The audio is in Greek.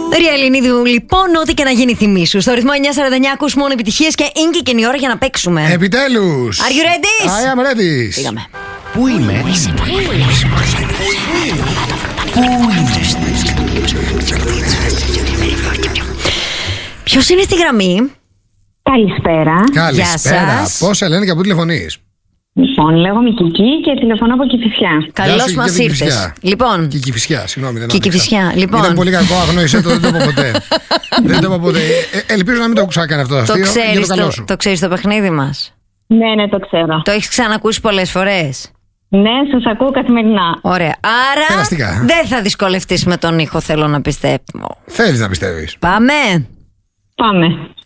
Ριαλινίδου, λοιπόν, ό,τι και να γίνει θυμίσου. Στο ρυθμό 949 ακούς μόνο επιτυχίες και είναι και η ώρα για να παίξουμε. Επιτέλους! Are you ready? I am ready. Πήγαμε. Πού είμαι? Ποιος είναι στη γραμμή? Καλησπέρα. Καλησπέρα. Πώς σε λένε και από πού τηλεφωνείς? Λοιπόν, λέγομαι Κική και τηλεφωνώ από Κηφισιά. Καλώς μας ήρθες. Λοιπόν. Κηφισιά, συγγνώμη, δεν Κηφισιά, λοιπόν. Ήταν πολύ κακό, αγνόησέ το, δεν το είπα ποτέ. Δεν το είπα ποτέ. Ελπίζω να μην το ξανακάνει αυτό το αστείο. Το ξέρεις το παιχνίδι μας? Ναι, το ξέρω. Το έχεις ξανακούσει πολλές φορές? Ναι, σας ακούω καθημερινά. Ωραία. Άρα περαστικά. Δεν θα δυσκολευτείς με τον ήχο, θέλω να πιστεύω. Θέλεις να πιστεύεις? Πάμε. Πάμε.